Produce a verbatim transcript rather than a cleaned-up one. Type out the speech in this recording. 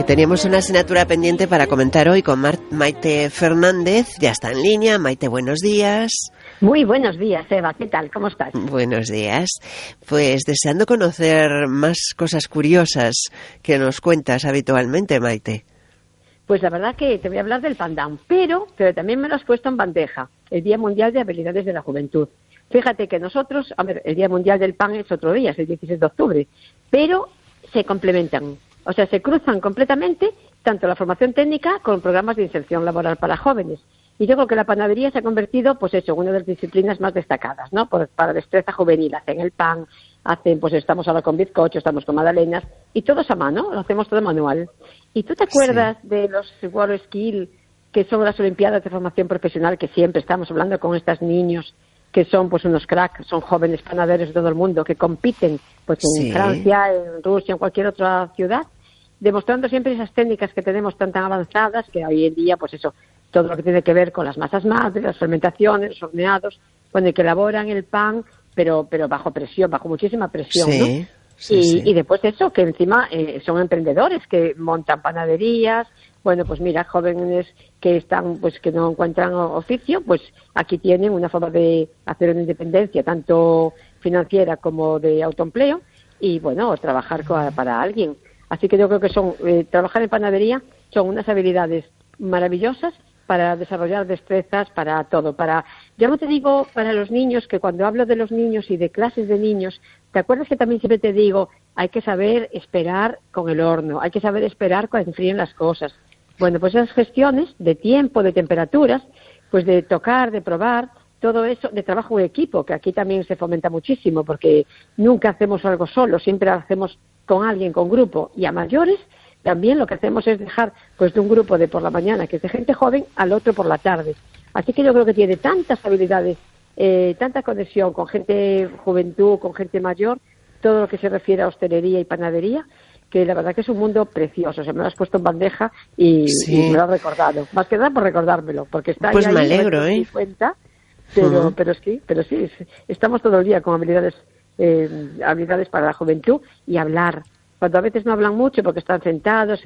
Teníamos una asignatura pendiente para comentar hoy con Mar- Maite Fernández. Ya está en línea. Maite, buenos días. Muy buenos días, Eva. ¿Qué tal? ¿Cómo estás? Buenos días. Pues deseando conocer más cosas curiosas que nos cuentas habitualmente, Maite. Pues la verdad que te voy a hablar del pandown, pero, pero también me lo has puesto en bandeja, el Día Mundial de Habilidades de la Juventud. Fíjate que nosotros, a ver, el Día Mundial del Pan es otro día, es el dieciséis de octubre, pero se complementan, o sea, se cruzan completamente tanto la formación técnica con programas de inserción laboral para jóvenes. Y yo creo que la panadería se ha convertido, pues eso, en una de las disciplinas más destacadas, ¿no? Por, para destreza juvenil, hacen el pan, hacen, pues estamos ahora con bizcocho, estamos con magdalenas, y todo es a mano, lo hacemos todo manual. ¿Y tú te acuerdas sí. de los World Skill, que son las Olimpiadas de Formación Profesional, que siempre estamos hablando con estos niños, que son pues unos cracks, son jóvenes panaderos de todo el mundo, que compiten pues en sí. Francia, en Rusia, en cualquier otra ciudad, demostrando siempre esas técnicas que tenemos tan, tan avanzadas, que hoy en día, pues eso, todo lo que tiene que ver con las masas madres, las fermentaciones, los horneados, bueno, y que elaboran el pan, pero pero bajo presión, bajo muchísima presión, sí, ¿no? Sí, y, sí. y después eso, que encima eh, son emprendedores, que montan panaderías, bueno, pues mira, jóvenes que están, pues que no encuentran oficio, pues aquí tienen una forma de hacer una independencia, tanto financiera como de autoempleo, y bueno, trabajar co- para alguien. Así que yo creo que son, eh, trabajar en panadería son unas habilidades maravillosas para desarrollar destrezas, para todo, para, ya no te digo para los niños, que cuando hablo de los niños y de clases de niños, ¿te acuerdas que también siempre te digo, hay que saber esperar con el horno, hay que saber esperar cuando enfríen las cosas? Bueno, pues esas gestiones de tiempo, de temperaturas, pues de tocar, de probar, todo eso, de trabajo en equipo, que aquí también se fomenta muchísimo, porque nunca hacemos algo solo, siempre hacemos con alguien, con grupo, y a mayores también lo que hacemos es dejar pues de un grupo de por la mañana, que es de gente joven, al otro por la tarde. Así que yo creo que tiene tantas habilidades, eh, tanta conexión con gente juventud, con gente mayor, todo lo que se refiere a hostelería y panadería, que la verdad que es un mundo precioso. Se me lo has puesto en bandeja y, sí. y me lo has recordado. Más que nada por recordármelo, porque está pues ahí, me ahí alegro, no ¿eh? cuenta, pero, uh-huh. pero sí, pero sí, estamos todo el día con habilidades, eh, habilidades para la juventud y hablar. Cuando a veces no hablan mucho porque están sentados